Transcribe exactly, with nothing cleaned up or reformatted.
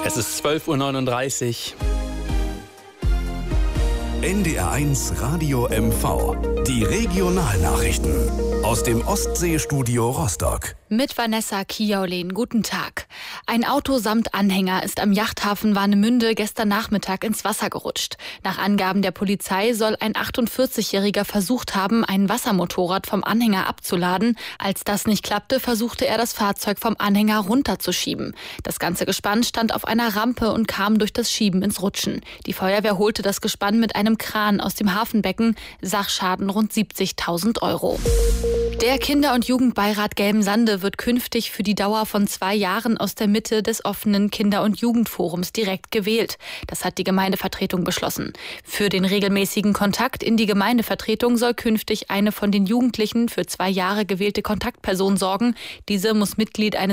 Es ist zwölf Uhr neununddreißig. N D R eins Radio M V. Die Regionalnachrichten aus dem Ostseestudio Rostock. Mit Vanessa Kiaulin. Guten Tag. Ein Auto samt Anhänger ist am Yachthafen Warnemünde gestern Nachmittag ins Wasser gerutscht. Nach Angaben der Polizei soll ein achtundvierzigjähriger versucht haben, ein Wassermotorrad vom Anhänger abzuladen. Als das nicht klappte, versuchte er, das Fahrzeug vom Anhänger runterzuschieben. Das ganze Gespann stand auf einer Rampe und kam durch das Schieben ins Rutschen. Die Feuerwehr holte das Gespann mit einem Kran aus dem Hafenbecken. Sachschaden rund siebzigtausend Euro. Der Kinder- und Jugendbeirat Gelbensande wird künftig für die Dauer von zwei Jahren aus der Mitte des offenen Kinder- und Jugendforums direkt gewählt. Das hat die Gemeindevertretung beschlossen. Für den regelmäßigen Kontakt in die Gemeindevertretung soll künftig eine von den Jugendlichen für zwei Jahre gewählte Kontaktperson sorgen. Diese muss Mitglied eines